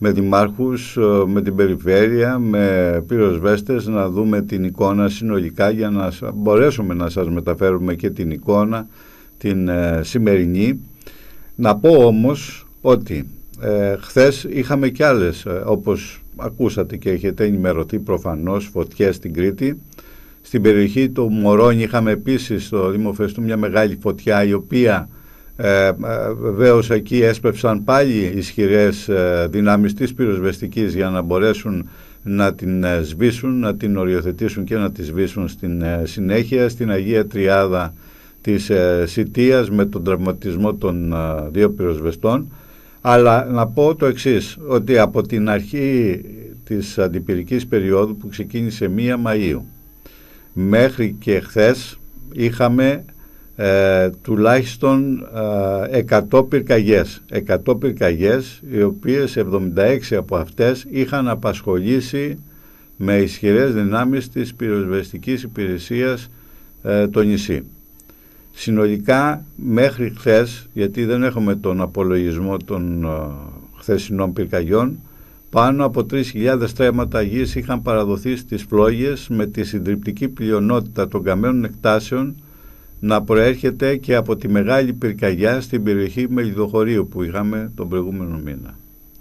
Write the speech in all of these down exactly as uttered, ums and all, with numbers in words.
με δημάρχους, με την περιφέρεια, με πυροσβέστες, να δούμε την εικόνα συνολικά για να μπορέσουμε να σας μεταφέρουμε και την εικόνα την ε, σημερινή. Να πω όμως ότι ε, χθες είχαμε κι άλλες, ε, όπως ακούσατε και έχετε ενημερωθεί προφανώς, φωτιές στην Κρήτη. Στην περιοχή του Μωρόνι είχαμε επίσης στο Δήμο Φεστού μια μεγάλη φωτιά, η οποία ε, ε, βεβαίως εκεί έσπευσαν πάλι ισχυρές ε, δυνάμεις της πυροσβεστικής για να μπορέσουν να την ε, σβήσουν, να την οριοθετήσουν και να τη σβήσουν στην ε, συνέχεια. Στην Αγία Τριάδα της ε, Σιτίας με τον τραυματισμό των ε, δύο πυροσβεστών. Αλλά να πω το εξής, ότι από την αρχή της αντιπυρικής περίοδου που ξεκίνησε πρώτη Μαΐου μέχρι και χθες είχαμε ε, τουλάχιστον ε, εκατό πυρκαγιές. εκατό πυρκαγιές, οι οποίες εβδομήντα έξι από αυτές είχαν απασχολήσει με ισχυρές δυνάμεις της πυροσβεστικής υπηρεσίας ε, το νησί. Συνολικά μέχρι χθες, γιατί δεν έχουμε τον απολογισμό των uh, χθεσινών πυρκαγιών, πάνω από τρεις χιλιάδες στρέμματα γης είχαν παραδοθεί στις φλόγες, με τη συντριπτική πλειονότητα των καμένων εκτάσεων να προέρχεται και από τη μεγάλη πυρκαγιά στην περιοχή Μελιδοχωρίου που είχαμε τον προηγούμενο μήνα.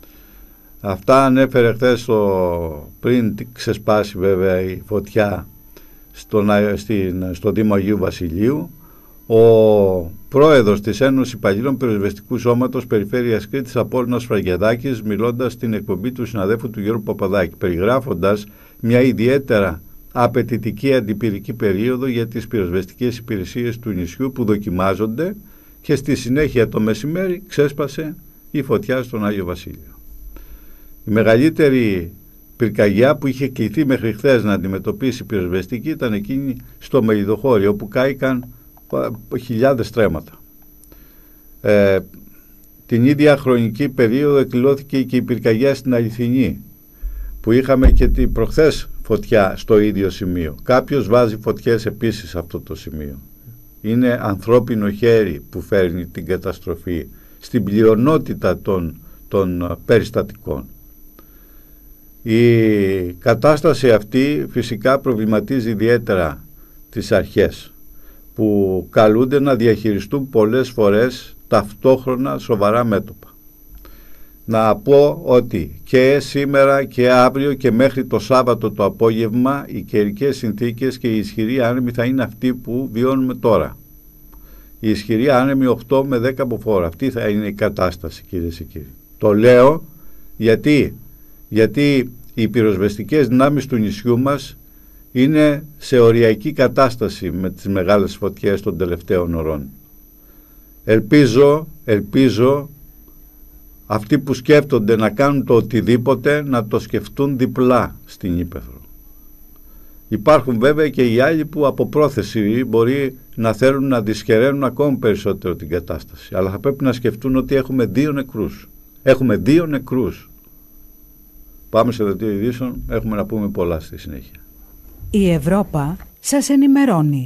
Αυτά ανέφερε χθες στο, πριν ξεσπάσει βέβαια η φωτιά στον, στην, στο Δήμο Αγίου Βασιλείου. Ο πρόεδρος της Ένωσης Υπαλλήλων Πυροσβεστικού Σώματος Περιφέρειας Κρήτης, Απόλλωνας Φραγκεδάκης, μιλώντας στην εκπομπή του συναδέλφου του Γιώργου Παπαδάκη, περιγράφοντας μια ιδιαίτερα απαιτητική αντιπυρική περίοδο για τις πυροσβεστικές υπηρεσίες του νησιού που δοκιμάζονται, και στη συνέχεια το μεσημέρι ξέσπασε η φωτιά στον Άγιο Βασίλειο. Η μεγαλύτερη πυρκαγιά που είχε κληθεί μέχρι χθες να αντιμετωπίσει η πυροσβεστική ήταν εκείνη στο Μελιδοχώρι, όπου κάηκαν χιλιάδες στρέμματα. Ε, την ίδια χρονική περίοδο εκδηλώθηκε και η πυρκαγιά στην Αληθινή, που είχαμε και την προχθές φωτιά στο ίδιο σημείο. Κάποιος βάζει φωτιές επίσης σε αυτό το σημείο. Είναι ανθρώπινο χέρι που φέρνει την καταστροφή στην πλειονότητα των, των περιστατικών. Η κατάσταση αυτή φυσικά προβληματίζει ιδιαίτερα τις αρχές, που καλούνται να διαχειριστούν πολλές φορές ταυτόχρονα σοβαρά μέτωπα. Να πω ότι και σήμερα και αύριο και μέχρι το Σάββατο το απόγευμα οι καιρικές συνθήκες και οι ισχυροί άνεμοι θα είναι αυτοί που βιώνουμε τώρα. Οι ισχυροί άνεμοι οκτώ με δέκα μποφόρ. Αυτή θα είναι η κατάσταση, κυρίες και κύριοι. Το λέω γιατί, γιατί οι πυροσβεστικές δυνάμεις του νησιού μας είναι σε οριακή κατάσταση με τις μεγάλες φωτιές των τελευταίων ωρών. Ελπίζω, ελπίζω αυτοί που σκέφτονται να κάνουν το οτιδήποτε να το σκεφτούν διπλά στην Ύπαιθρο. Υπάρχουν βέβαια και οι άλλοι που από πρόθεση μπορεί να θέλουν να δυσχεραίνουν ακόμη περισσότερο την κατάσταση, αλλά θα πρέπει να σκεφτούν ότι έχουμε δύο νεκρούς. Έχουμε δύο νεκρούς. Πάμε σε δελτίο ειδήσεων, έχουμε να πούμε πολλά στη συνέχεια. Η Ευρώπα σας ενημερώνει.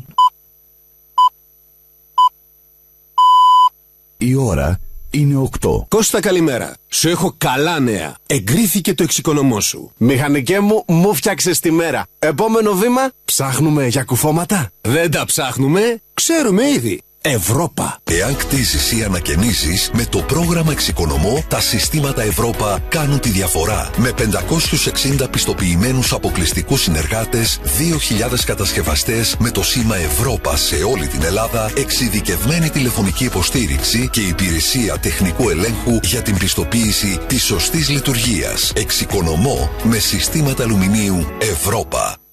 Η ώρα είναι οκτώ. Κώστα, καλημέρα. Σου έχω καλά νέα. Εγκρίθηκε το εξοικονομώ σου. Μηχανικέ μου, μου φτιάξες τη μέρα. Επόμενο βήμα, Ψάχνουμε για κουφώματα. δεν τα ψάχνουμε, ξέρουμε ήδη. Ευρώπα. Εάν κτίζεις ή ανακαινίζεις, με το πρόγραμμα Εξοικονομώ, τα συστήματα Ευρώπα κάνουν τη διαφορά. Με πεντακόσιους εξήντα πιστοποιημένους αποκλειστικούς συνεργάτες, δύο χιλιάδες κατασκευαστές με το σήμα Ευρώπα σε όλη την Ελλάδα, εξειδικευμένη τηλεφωνική υποστήριξη και υπηρεσία τεχνικού ελέγχου για την πιστοποίηση της σωστής λειτουργίας. Εξοικονομώ με συστήματα αλουμινίου Ευρώπα.